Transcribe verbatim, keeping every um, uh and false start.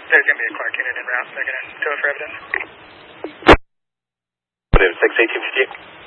There's going to be a Clark unit en route. They're going to tow it for evidence. six eighteen fifty.